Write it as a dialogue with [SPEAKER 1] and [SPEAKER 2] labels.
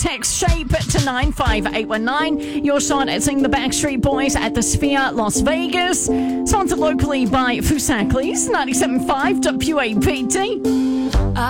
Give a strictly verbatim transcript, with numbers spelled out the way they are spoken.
[SPEAKER 1] Text SHAPE to nine five eight one nine. Your shot at seeing the Backstreet Boys at the Sphere, Las Vegas. Sponsored locally by Fusaklis, ninety-seven point five W A P T.